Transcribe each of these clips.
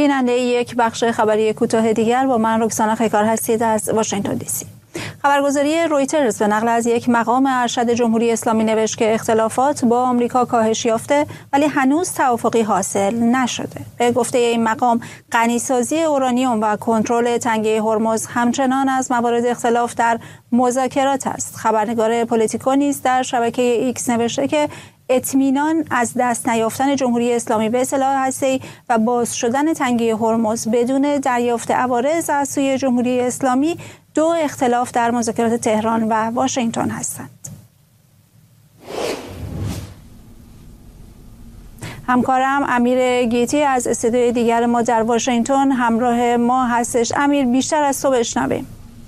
بیننده یک بخش خبری کوتاه دیگر با من رکسانا خیکار هستید از واشنگتن دی سی. خبرگزاری رویترز به نقل از یک مقام ارشد جمهوری اسلامی نوشت که اختلافات با آمریکا کاهش یافته ولی هنوز توافقی حاصل نشده. به گفته این مقام غنیسازی اورانیوم و کنترل تنگه هرمز همچنان از موارد اختلاف در مذاکرات است. خبرنگار پولیتیکو نیز در شبکه ایکس نوشته که اطمینان از دست نیافتن جمهوری اسلامی به سلاح هسته‌ای و باز شدن تنگه هرمز بدون دریافت عوارض از سوی جمهوری اسلامی دو اختلاف در مذاکرات تهران و واشنگتن هستند. همکارم امیر گیتی از استودیوی دیگر ما در واشنگتن همراه ما هستش. امیر، بیشتر از تو بشنویم.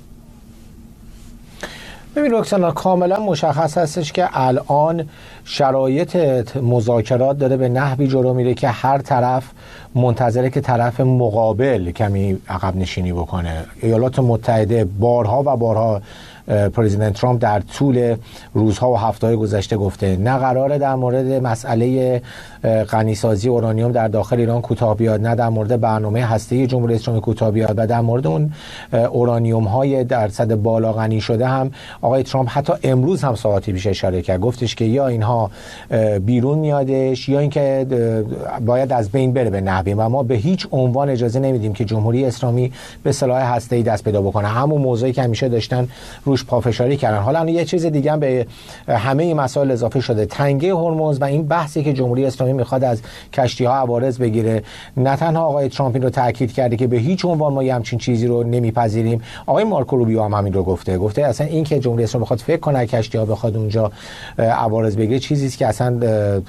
ببین رکسانا، کاملا مشخص هستش که الان شرایط مذاکرات داره به نحوی جلو میره که هر طرف منتظره که طرف مقابل کمی عقب نشینی بکنه. ایالات متحده بارها و بارها پرزیدنت ترامپ در طول روزها و هفته‌های گذشته گفته نه قراره در مورد مسئله غنیسازی اورانیوم در داخل ایران کوتاه بیاد، نه در مورد برنامه هسته‌ای جمهوری اسلامی کوتاه بیاد و در مورد اون اورانیوم های درصد بالا غنی شده هم آقای ترامپ حتی امروز هم ساعتی پیش اشاره کرد، گفتش که یا اینها بیرون میادش یا اینکه باید از بین بره به نحوی و ما به هیچ عنوان اجازه نمیدیم که جمهوری اسلامی به سلاح هسته‌ای دست پیدا بکنه. همون موضوعی که همیشه داشتن روش پافشاری کردن. حالا یه چیز دیگه هم به همه این مسائل اضافه شده، تنگه هرمز و این بحثی که جمهوری اسلامی میخواد از کشتی‌ها عوارض بگیره. نه تنها آقای ترامپ این رو تاکید کرده که به هیچ عنوان ما همچین چیزی رو نمیپذیریم، آقای مارکو روبیو هم همین رو گفته اصلا این که جمهوری اسلامی بخواد فکر کنه کشتی‌ها بخواد اونجا عوارض بگیره چیزی است که اصلا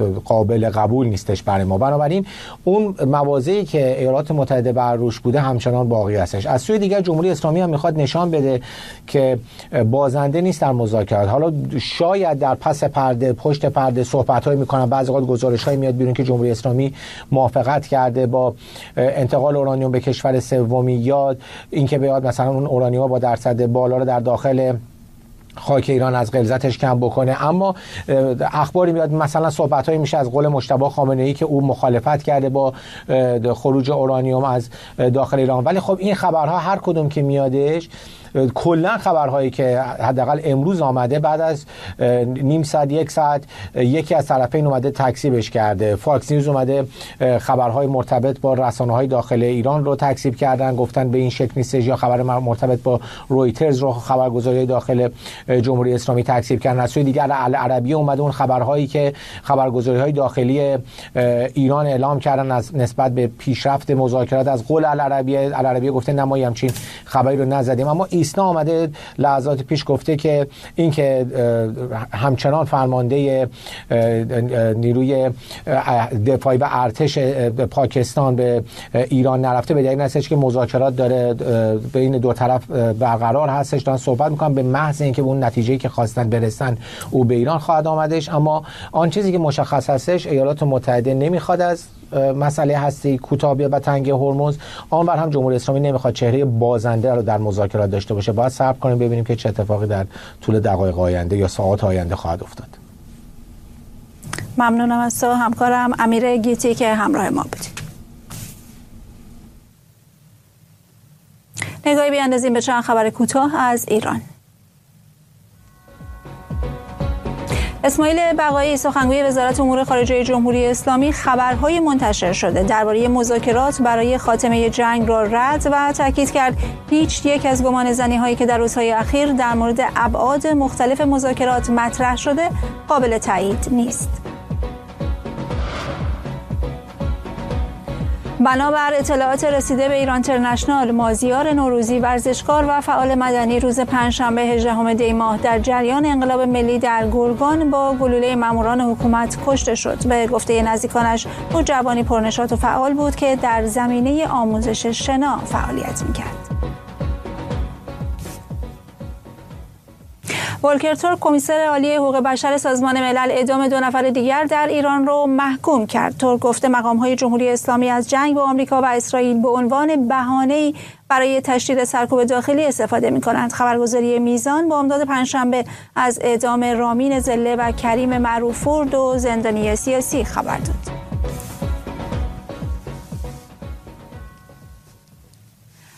قابل قبول نیستش برای ما. بنابراین اون موازی که ایالات متحده بر روش بوده همچنان باقی هستش. از سوی دیگر جمهوری اسلامی هم میخواد نشان بده که بازنده نیست در مذاکرات. حالا شاید در پس پرده پشت پرده صحبت‌هایی میکنن، بعضی وقت گزارش‌هایی میاد بیرون که جمهوری اسلامی موافقت کرده با انتقال اورانیوم به کشور سومی یا اینکه بیاد مثلا اون اورانیوم با درصد بالا رو در داخل خاک ایران از غلظتش کم بکنه. اما اخباری میاد مثلا صحبت‌هایی میشه از قول مجتبی خامنه‌ای که او مخالفت کرده با خروج اورانیوم از داخل ایران. ولی خب این خبرها هر کدوم که میادش کلا خبرهایی که حداقل امروز آمده بعد از نیم ساعت یک ساعت یکی از طرفین اومده تکذیبش کرده. فاکس نیوز اومده خبرهای مرتبط با رسانه‌های داخل ایران رو تکذیب کردن، گفتن به این شکل نیستش، یا خبر مرتبط با رویترز رو خبرگزاری داخل جمهوری اسلامی تکذیب کردن. از سوی دیگر العربیه اومده اون خبرهایی که خبرگزاری‌های داخلی ایران اعلام کردن از نسبت به پیشرفت مذاکرات از قول العربیه گفته نه ما همچین خبری رو نزدیم. اما ایسنا آمده لحظات پیش گفته که این که همچنان فرمانده نیروی دفاعی و ارتش پاکستان به ایران نرفته به دلیل هستش که مذاکرات داره بین دو طرف برقرار هستش، دارن صحبت میکنن به محض اینکه اون نتیجه‌ای که خواستن برسن او به ایران خواهد آمدش. اما آن چیزی که مشخص هستش ایالات متحده نمیخواد از مسئله هستی کوتاه بیاد و تنگه هرمز، آنور هم جمهوری اسلامی نمیخواد چهره بازنده رو در مذاکرات داشته باشه. باید صبر کنیم ببینیم که چه اتفاقی در طول دقایق آینده یا ساعات آینده خواهد افتاد. ممنونم از تو همکارم امیر گیتی که همراه ما بودی. نگاهی بیاندازیم به چند خبر کوتاه از ایران. اسماعیل بقایی سخنگوی وزارت امور خارجه جمهوری اسلامی خبرهای منتشر شده درباره مذاکرات برای خاتمه جنگ را رد و تاکید کرد هیچ یک از گمانه‌زنی‌هایی که در روزهای اخیر در مورد ابعاد مختلف مذاکرات مطرح شده قابل تایید نیست. بنابر اطلاعات رسیده به ایران اینترنشنال، مازیار نوروزی ورزشکار و فعال مدنی روز پنجشنبه 18 دی ماه در جریان انقلاب ملی در گرگان با گلوله ماموران حکومت کشته شد. به گفته نزدیکانش نوجوانی پرنشاط و فعال بود که در زمینه آموزش شنا فعالیت می‌کرد. ولکر تورک کمیسر عالی حقوق بشر سازمان ملل اعدام 2 نفر دیگر در ایران را محکوم کرد. تورک گفته مقام‌های جمهوری اسلامی از جنگ با آمریکا و اسرائیل به عنوان بهانه‌ای برای تشدید سرکوب داخلی استفاده می‌کنند. خبرگزاری میزان با امداد پنجشنبه از اعدام رامین زله و کریم معروف‌پور 2 زندانی سیاسی خبر داد.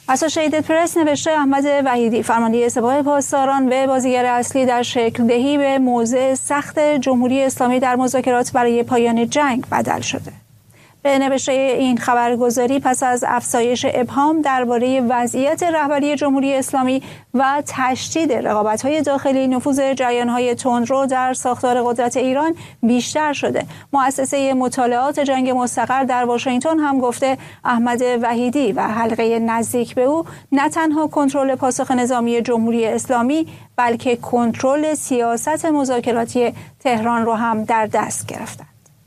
اسوشیتد پرس نوشته احمد وحیدی فرمانده سپاه پاسداران و بازیگر اصلی در شکل دهی به موضع سخت جمهوری اسلامی در مذاکرات برای پایان جنگ بدل شده. به نوشته این خبرگزاری پس از افزایش ابهام درباره وضعیت رهبری جمهوری اسلامی و تشدید رقابت‌های داخلی، نفوذ جریان‌های تندرو در ساختار قدرت ایران بیشتر شده. مؤسسه مطالعات جنگ مستقر در واشنگتن هم گفته احمد وحیدی و حلقه نزدیک به او نه تنها کنترل پاسخ نظامی جمهوری اسلامی بلکه کنترل سیاست مذاکراتی تهران رو هم در دست گرفتند.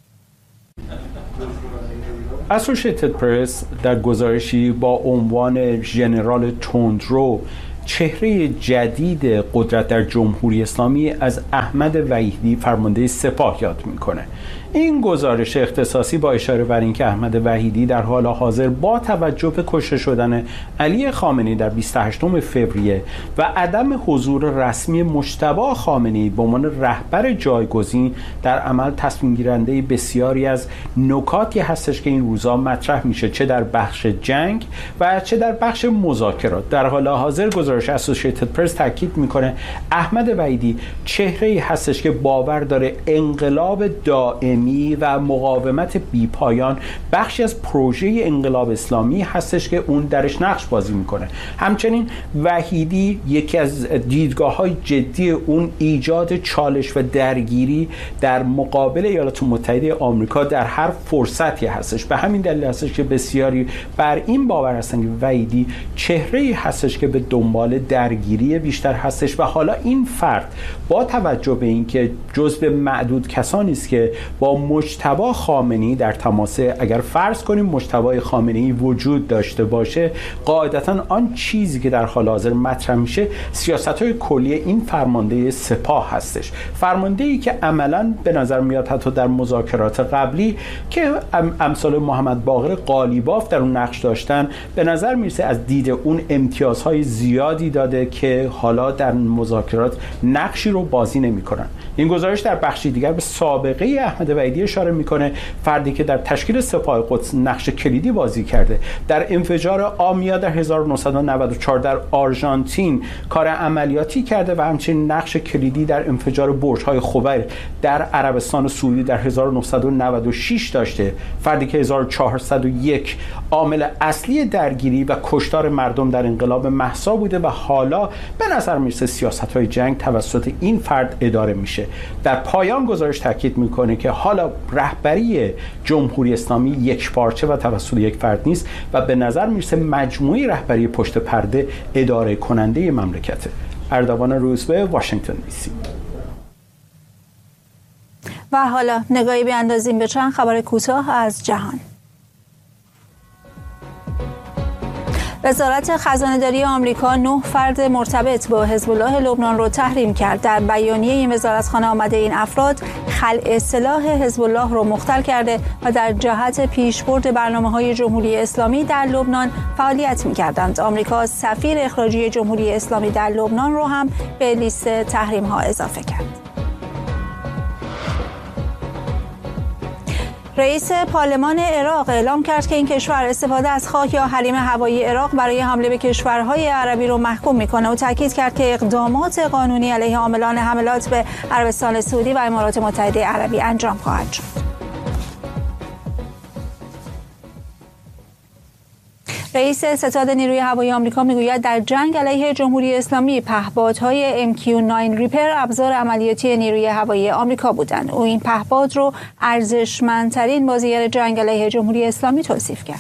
اسوشیتد پرس در گزارشی با عنوان ژنرال تندرو چهره جدید قدرت در جمهوری اسلامی از احمد وحیدی فرمانده سپاه یاد میکنه. این گزارش اختصاصی با اشاره بر اینکه احمد وحیدی در حال حاضر با توجه به کشته شدن علی خامنه‌ای در 28 فوریه و عدم حضور رسمی مجتبی خامنه‌ای به عنوان رهبر جایگزین در عمل تصمیم گیرنده بسیاری از نکاتی هستش که این روزا مطرح میشه، چه در بخش جنگ و چه در بخش مذاکرات. در حال حاضر گزارش اسوشیتد پرس تاکید میکنه احمد وحیدی چهره‌ای هستش که باور داره انقلاب دائمی و مقاومت بیپایان بخشی از پروژه انقلاب اسلامی هستش که اون درش نقش بازی میکنه. همچنین وحیدی یکی از دیدگاه‌های جدی اون ایجاد چالش و درگیری در مقابل ایالات متحده آمریکا در هر فرصتی هستش. به همین دلیل هستش که بسیاری بر این باور هستن که وحیدی چهره‌ای هستش که به دنبال درگیری بیشتر هستش و حالا این فرد با توجه به اینکه جزو معدود کسانی است که با مجتبی خامنه‌ای در تماسه، اگر فرض کنیم مجتبی خامنه‌ای وجود داشته باشه، قاعدتاً آن چیزی که در حال حاضر مطرح میشه سیاست‌های کلی این فرمانده سپاه هستش. فرمانده‌ای که عملاً به نظر میاد حتی در مذاکرات قبلی که امثال محمد باقر قالیباف در اون نقش داشتن، به نظر میرسه از دید اون امتیازهای زیادی داده که حالا در مذاکرات نقشی رو بازی نمی‌کنن. این گزارش در بخشی دیگر به سابقه احمد وحیدی اشاره میکنه، فردی که در تشکیل سپاه قدس نقش کلیدی بازی کرده، در انفجار آمیا در 1994 در آرژانتین کار عملیاتی کرده و همچنین نقش کلیدی در انفجار برج‌های خوبر در عربستان سعودی در 1996 داشته، فردی که 1401 عامل اصلی درگیری و کشتار مردم در انقلاب مهسا بوده و حالا به نظر میرسه سیاست‌های جنگ توسط این فرد اداره میشه. در پایان گزارش تاکید میکنه که حالا رهبری جمهوری اسلامی یک پارچه و توسط یک فرد نیست و به نظر میرسه مجموعه رهبری پشت پرده اداره کننده مملکته. اردوان روزبه، واشنگتن دی سی. و حالا نگاهی بیاندازیم به چند خبر کوتاه از جهان. وزارت خزانه‌داری آمریکا 9 فرد مرتبط با حزب الله لبنان را تحریم کرد. در بیانیه این وزارتخانه آمده این افراد خلع سلاح حزب الله را مختل کرده و در جهت پیشبرد برنامه‌های جمهوری اسلامی در لبنان فعالیت می‌کردند. آمریکا سفیر اخراجی جمهوری اسلامی در لبنان را هم به لیست تحریم‌ها اضافه کرد. رئیس پارلمان عراق اعلام کرد که این کشور استفاده از خاک یا حریم هوایی عراق برای حمله به کشورهای عربی رو محکوم میکنه و تاکید کرد که اقدامات قانونی علیه عاملان حملات به عربستان سعودی و امارات متحده عربی انجام خواهد شد. رئیس ستاد نیروی هوایی آمریکا میگوید در جنگ علیه جمهوری اسلامی پهپادهای MQ-9 ریپر ابزار عملیاتی نیروی هوایی آمریکا بودند. او این پهپاد رو ارزشمندترین بازیگر جنگ علیه جمهوری اسلامی توصیف کرد.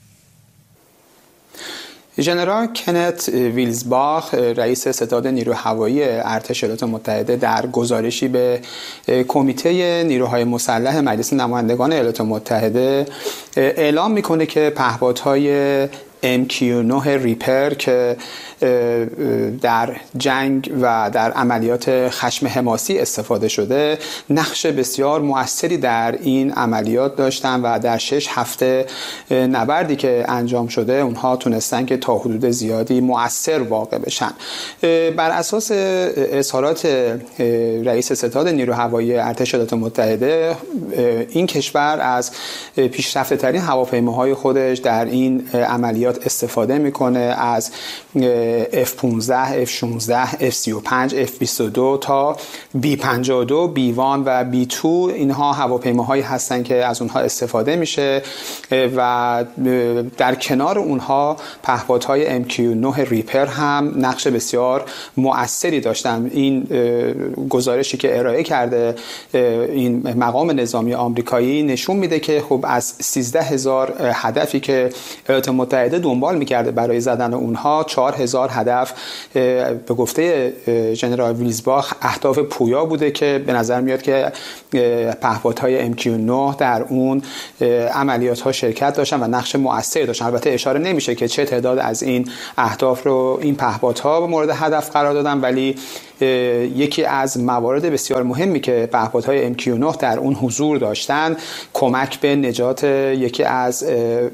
ژنرال کنت ویلزباخ رئیس ستاد نیروی هوایی ارتش ایالات متحده در گزارشی به کمیته نیروهای مسلح مجلس نمایندگان ایالات متحده اعلام میکنه که پهپادهای MQ-9 ریپر که در جنگ و در عملیات خشم حماسی استفاده شده نقش بسیار مؤثری در این عملیات داشتن و در 6 هفته نبردی که انجام شده اونها تونستن که تا حدود زیادی مؤثر واقع بشن. بر اساس اظهارات رئیس ستاد نیروی هوایی ارتش ایالات متحده این کشور از پیشرفته ترین هواپیماهای خودش در این عملیات عملیات استفاده میکنه، از F-15 F-16 F-35 F-22 تا B-52 B-1 و B-2 اینها هواپیماهایی هستن که از اونها استفاده میشه و در کنار اونها پهپادهای MQ-9 ریپر هم نقش بسیار مؤثری داشتن. این گزارشی که ارائه کرده این مقام نظامی آمریکایی نشون میده که خب از 13,000 هدفی که ایالات متحده دنبال میکرده برای زدن اونها 4,000 هدف به گفته ژنرال ویلزباخ اهداف پویا بوده که به نظر میاد که پهپادهای MQ-9 در اون عملیات ها شرکت داشتن و نقش مؤثری داشتن. البته اشاره نمیشه که چه تعداد از این اهداف رو این پهپادها مورد هدف قرار دادن، ولی یکی از موارد بسیار مهمی که پهپادهای MQ-9 در اون حضور داشتن کمک به نجات یکی از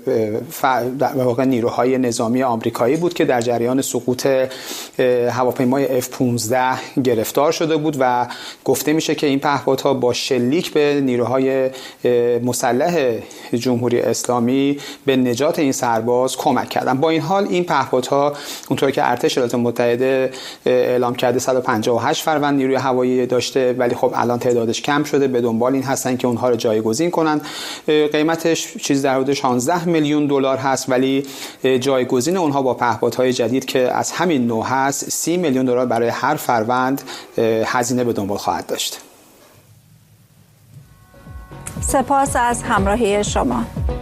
نیروهای نظامی آمریکایی بود که در جریان سقوط هواپیمای F-15 گرفتار شده بود و گفته میشه که این پهپادها با شلیک به نیروهای مسلح جمهوری اسلامی به نجات این سرباز کمک کردن. با این حال این پهپادها اونطور که ارتش ایالات متحده اعلام کرده 158 فروند نیروی هوایی داشته، ولی خب الان تعدادش کم شده، به دنبال این هستن که اونها رو جایگزین کنن. قیمتش چیز در حدود 16 میلیون دلار هست، ولی جایگزین اونها با پهپادهای جدید که از همین نوع هست 30 میلیون دلار برای هر فروند هزینه به دنبال خواهد داشت. سپاس از همراهی شما.